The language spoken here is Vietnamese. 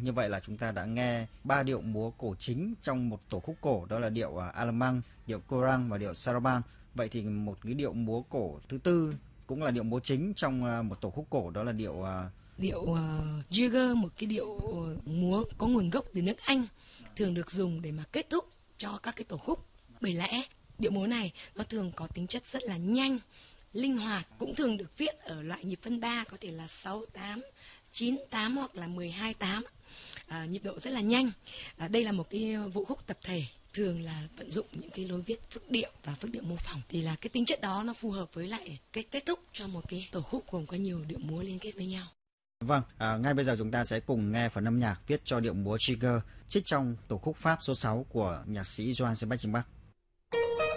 Như vậy là chúng ta đã nghe 3 điệu múa cổ chính trong một tổ khúc cổ, đó là điệu Alemang, điệu Korang và điệu Saraban. Vậy thì một cái điệu múa cổ thứ tư cũng là điệu múa chính trong một tổ khúc cổ, đó là điệu Jigger, một cái điệu múa có nguồn gốc từ nước Anh, thường được dùng để mà kết thúc cho các cái tổ khúc. Bởi lẽ điệu múa này nó thường có tính chất rất là nhanh, linh hoạt, cũng thường được viết ở loại nhịp phân 3, có thể là 6/8, 9/8 hoặc là 12/8. Nhịp độ rất là nhanh. Đây là một cái vũ khúc tập thể, thường là vận dụng những cái lối viết phức điệu và phức điệu mô phỏng, thì là cái tính chất đó nó phù hợp với lại cái kết thúc cho một cái tổ khúc gồm có nhiều điệu múa liên kết với nhau. Vâng, ngay bây giờ chúng ta sẽ cùng nghe phần âm nhạc viết cho điệu múa Jigger trích trong tổ khúc Pháp số 6 của nhạc sĩ Johann Sebastian Bach.